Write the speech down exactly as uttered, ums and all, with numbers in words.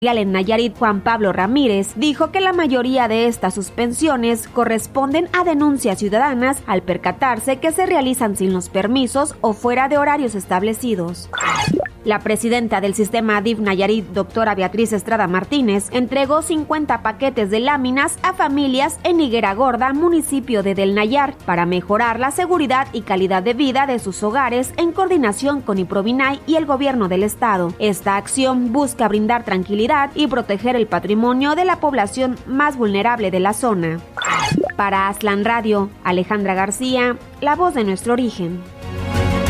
En Nayarit, Juan Pablo Ramírez, dijo que la mayoría de estas suspensiones corresponden a denuncias ciudadanas al percatarse que se realizan sin los permisos o fuera de horarios establecidos. La presidenta del sistema D I F Nayarit, doctora Beatriz Estrada Martínez, entregó cincuenta paquetes de láminas a familias en Higuera Gorda, municipio de Del Nayar, para mejorar la seguridad y calidad de vida de sus hogares en coordinación con IPROVINAY y el gobierno del estado. Esta acción busca brindar tranquilidad y proteger el patrimonio de la población más vulnerable de la zona. Para Aslan Radio, Alejandra García, la voz de nuestro origen.